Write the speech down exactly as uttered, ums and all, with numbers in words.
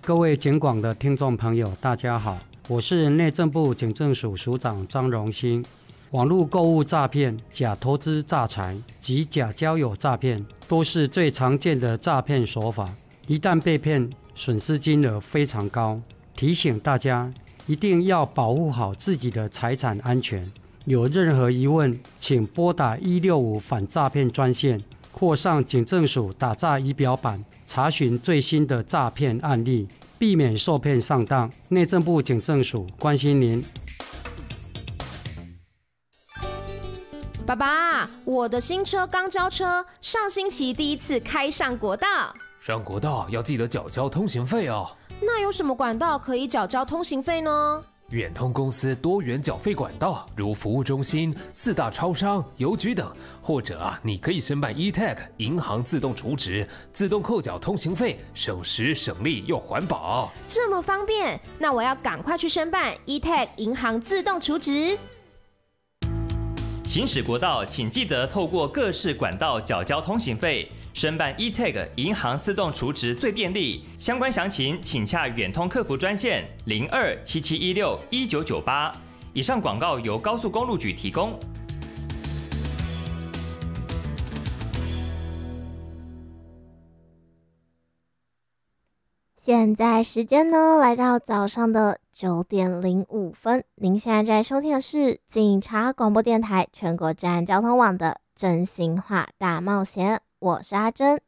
各位警广的听众朋友，大家好，我是内政部警政署署长张荣兴。网络购物诈骗、假投资诈财及假交友诈骗都是最常见的诈骗手法，一旦被骗，损失金额非常高。提醒大家一定要保护好自己的财产安全。有任何疑问，请拨打一六五反诈骗专线，或上警政署打诈仪表板查询最新的诈骗案例，避免受骗上当。内政部警政署关心您。 爸爸，我的新车刚交车，上星期第一次开上国道。 上国道要记得缴交通行费哦。 那有什么管道可以缴交通行费呢？ 远通公司多元缴费管道，如服务中心、四大超商、邮局等，或者啊，你可以申办 E T A G 银行自动储值，自动扣缴通行费，省时省力又环保。 这么方便，那我要赶快去申办 E T A G 银行自动储值。 行驶国道，请记得透过各式管道缴交通行费。申办 E T A G 银行自动储值最便利，相关详情请洽远通客服专线零二七七一六一九九八。以上广告由高速公路局提供。 现在时间呢，来到早上的九点零五分。您现在在收听的是警察广播电台全国治安交通网的真心话大冒险，我是阿珍。